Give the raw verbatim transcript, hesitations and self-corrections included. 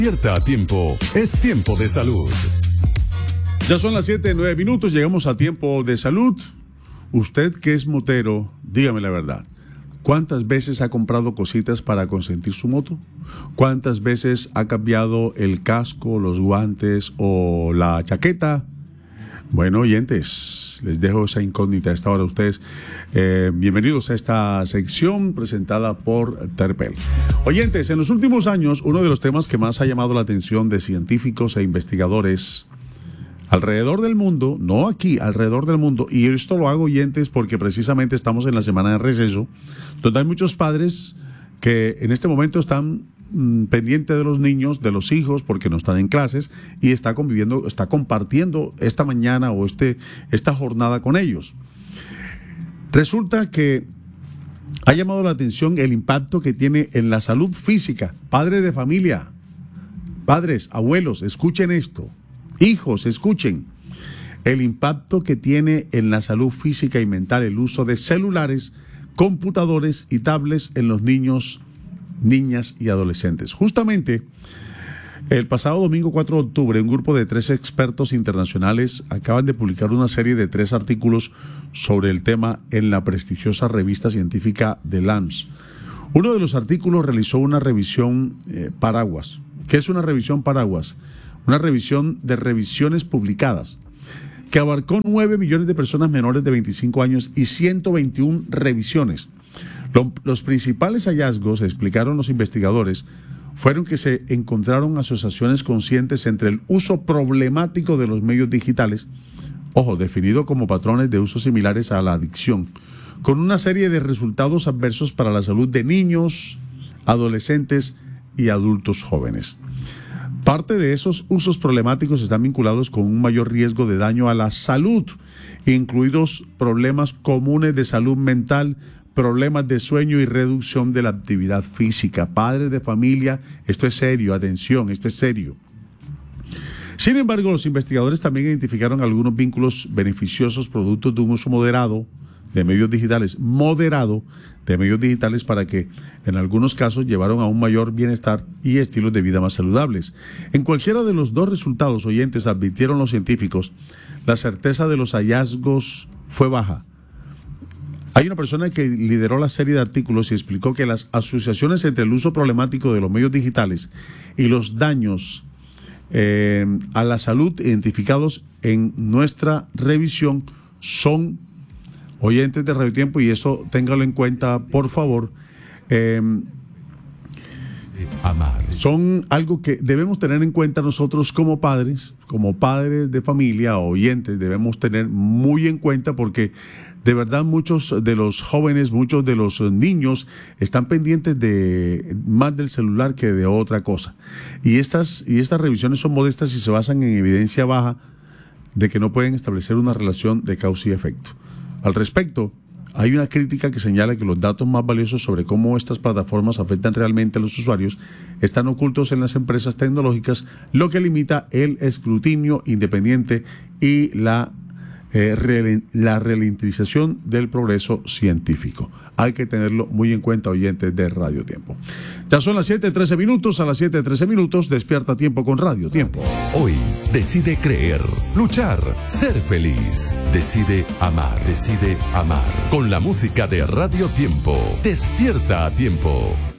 Despierta a tiempo, es tiempo de salud. Ya son las siete, nueve minutos, llegamos a tiempo de salud. Usted que es motero, dígame la verdad. ¿Cuántas veces ha comprado cositas para consentir su moto? ¿Cuántas veces ha cambiado el casco, los guantes o la chaqueta? Bueno, oyentes, les dejo esa incógnita a esta hora a ustedes. Eh, bienvenidos a esta sección presentada por Terpel. Oyentes, en los últimos años, uno de los temas que más ha llamado la atención de científicos e investigadores alrededor del mundo, no aquí, alrededor del mundo, y esto lo hago, oyentes, porque precisamente estamos en la semana de receso, donde hay muchos padres que en este momento están mmm, pendientes de los niños, de los hijos, porque no están en clases, y está conviviendo, está compartiendo esta mañana o este, esta jornada con ellos. Resulta que ha llamado la atención el impacto que tiene en la salud física. Padres de familia, padres, abuelos, escuchen esto. Hijos, escuchen, el impacto que tiene en la salud física y mental el uso de celulares, computadores y tablets en los niños, niñas y adolescentes. Justamente, el pasado domingo cuatro de octubre, un grupo de tres expertos internacionales acaban de publicar una serie de tres artículos sobre el tema en la prestigiosa revista científica The Lancet. Uno de los artículos realizó una revisión eh, paraguas. ¿Qué es una revisión paraguas? Una revisión de revisiones publicadas que abarcó nueve millones de personas menores de veinticinco años y ciento veintiuna revisiones. Lo, los principales hallazgos, explicaron los investigadores, fueron que se encontraron asociaciones conscientes entre el uso problemático de los medios digitales, ojo, definido como patrones de uso similares a la adicción, con una serie de resultados adversos para la salud de niños, adolescentes y adultos jóvenes. Parte de esos usos problemáticos están vinculados con un mayor riesgo de daño a la salud, incluidos problemas comunes de salud mental, problemas de sueño y reducción de la actividad física. Padres de familia, esto es serio, atención, esto es serio. Sin embargo, los investigadores también identificaron algunos vínculos beneficiosos producto de un uso moderado de medios digitales, moderado de medios digitales para que en algunos casos llevaron a un mayor bienestar y estilos de vida más saludables. En cualquiera de los dos resultados, oyentes, advirtieron los científicos, la certeza de los hallazgos fue baja. Hay una persona que lideró la serie de artículos y explicó que las asociaciones entre el uso problemático de los medios digitales y los daños eh, a la salud identificados en nuestra revisión son, oyentes de Radio Tiempo, y eso téngalo en cuenta, por favor, eh, son algo que debemos tener en cuenta nosotros como padres, como padres de familia, oyentes, debemos tener muy en cuenta porque de verdad muchos de los jóvenes, muchos de los niños están pendientes de más del celular que de otra cosa. Y estas, y estas revisiones son modestas y se basan en evidencia baja de que no pueden establecer una relación de causa y efecto. Al respecto, hay una crítica que señala que los datos más valiosos sobre cómo estas plataformas afectan realmente a los usuarios están ocultos en las empresas tecnológicas, lo que limita el escrutinio independiente y la, eh, re, la ralentización del progreso científico. Hay que tenerlo muy en cuenta, oyentes de Radio Tiempo. Ya son las siete trece minutos, a las siete trece minutos, despierta tiempo con Radio Tiempo. Hoy decide creer, luchar, ser feliz. Decide amar, decide amar. Con la música de Radio Tiempo, despierta a tiempo.